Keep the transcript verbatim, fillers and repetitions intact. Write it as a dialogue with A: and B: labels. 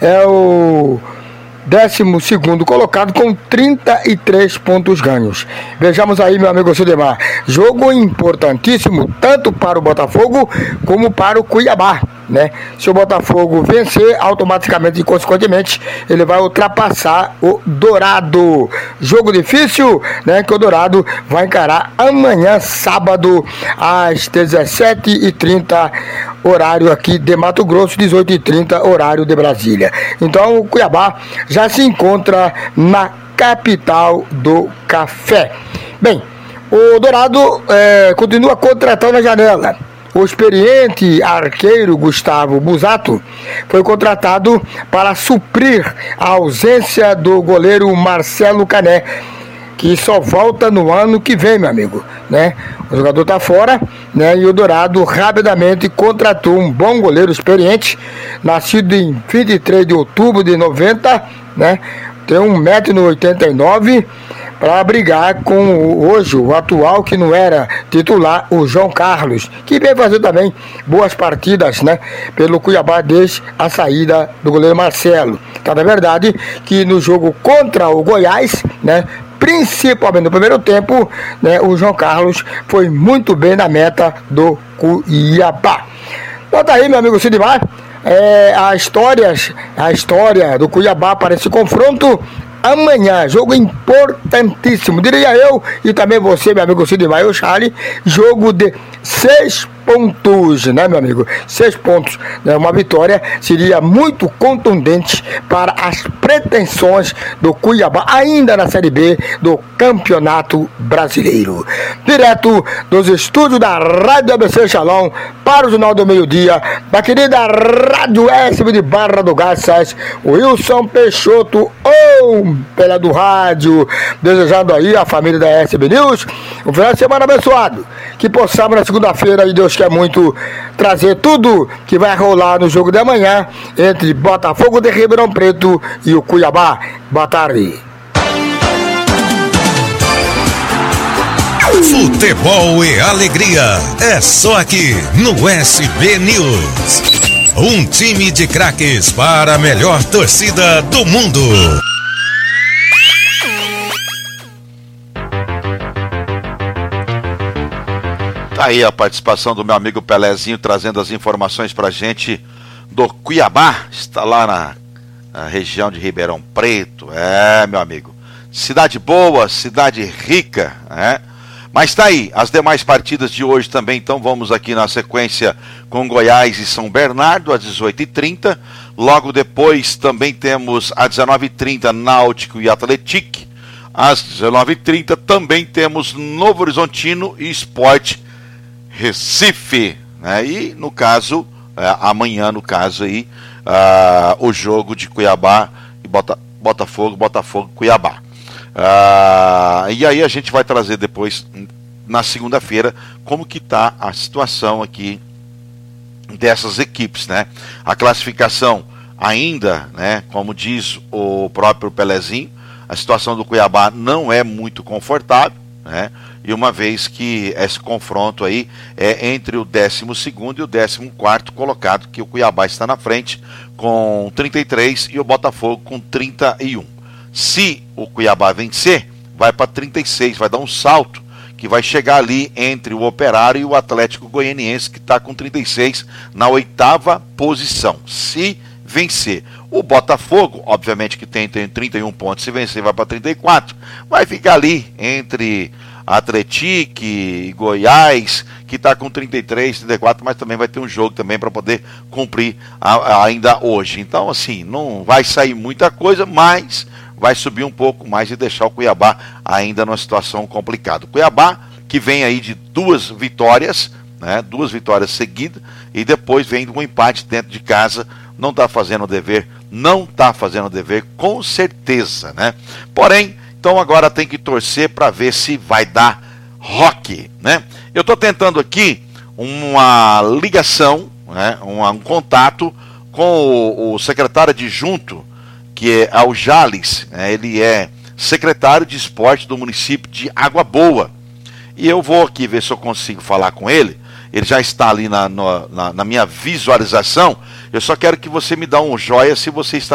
A: é o décimo segundo colocado com trinta e três pontos ganhos. Vejamos aí, meu amigo Sudemar, jogo importantíssimo tanto para o Botafogo como para o Cuiabá, né? Se o Botafogo vencer, automaticamente e consequentemente ele vai ultrapassar o Dourado. Jogo difícil, né? Que o Dourado vai encarar amanhã, sábado, às dezessete e trinta, horário aqui de Mato Grosso, dezoito e trinta, horário de Brasília. Então o Cuiabá já se encontra na capital do café. Bem, o Dourado é, continua contratando a janela. O experiente arqueiro Gustavo Busato foi contratado para suprir a ausência do goleiro Marcelo Cané, que só volta no ano que vem, meu amigo, né? O jogador está fora, né? E o Dourado rapidamente contratou um bom goleiro experiente, nascido em vinte e três de outubro de noventa, né? Tem um metro e oitenta e nove, para brigar com o, hoje o atual, que não era titular, o João Carlos, que vem fazer também boas partidas, né, pelo Cuiabá desde a saída do goleiro Marcelo. Cada verdade que no jogo contra o Goiás, né, principalmente no primeiro tempo, né, o João Carlos foi muito bem na meta do Cuiabá. Então tá aí, meu amigo Sidmar, é, a, história, a história do Cuiabá para esse confronto amanhã, jogo importantíssimo, diria eu, e também você, meu amigo Sidmar e o Charlie, jogo de seis pontos, né, meu amigo? Seis pontos, né? Uma vitória seria muito contundente para as pretensões do Cuiabá, ainda na Série B do Campeonato Brasileiro. Direto dos estúdios da Rádio A B C Shalom, para o Jornal do Meio-Dia, da querida Rádio S B de Barra do Garças, Wilson Peixoto, ou pela do rádio, desejando aí a família da S B News um final de semana abençoado, que possamos na segunda-feira, e Deus quer muito, trazer tudo que vai rolar no jogo de amanhã entre Botafogo de Ribeirão Preto e o Cuiabá. Boa tarde.
B: Futebol e alegria é só aqui no S B News. Um time de craques para a melhor torcida do mundo.
C: Tá aí a participação do meu amigo Pelezinho, trazendo as informações pra gente do Cuiabá. Está lá na, na região de Ribeirão Preto. É, meu amigo, cidade boa, cidade rica, né? Mas tá aí, as demais partidas de hoje também. Então vamos aqui na sequência com Goiás e São Bernardo às dezoito e trinta. Logo depois também temos às dezenove e trinta Náutico e Atlético. Às dezenove e trinta também temos Novo Horizontino e Sport Recife, né? E no caso, é, amanhã no caso aí, uh, o jogo de Cuiabá e Bota, Botafogo, Botafogo, Cuiabá. Uh, e aí a gente vai trazer depois, na segunda-feira, como que está a situação aqui dessas equipes, né? A classificação ainda, né, como diz o próprio Pelezinho, a situação do Cuiabá não é muito confortável, né? E uma vez que esse confronto aí é entre o décimo segundo e o décimo quarto colocado, que o Cuiabá está na frente com trinta e três e o Botafogo com trinta e um. Se o Cuiabá vencer, vai para trinta e seis, vai dar um salto que vai chegar ali entre o Operário e o Atlético Goianiense, que está com trinta e seis na oitava posição. Se vencer. O Botafogo, obviamente que tem, tem trinta e um pontos, se vencer vai para trinta e quatro, vai ficar ali entre Atlético e Goiás, que está com trinta e três, trinta e quatro, mas também vai ter um jogo também para poder cumprir a, a, ainda hoje. Então, assim, não vai sair muita coisa, mas vai subir um pouco mais e deixar o Cuiabá ainda numa situação complicada. O Cuiabá, que vem aí de duas vitórias, né, duas vitórias seguidas, e depois vem um empate dentro de casa, não está fazendo o dever, não está fazendo o dever, com certeza, né? Porém, então agora tem que torcer para ver se vai dar rock, né? Eu estou tentando aqui uma ligação, né, um, um contato com o, o secretário adjunto, que é o Jales, né, ele é secretário de esporte do município de Água Boa. E eu vou aqui ver se eu consigo falar com ele. Ele já está ali na, na, na minha visualização. Eu só quero que você me dê um joia se você está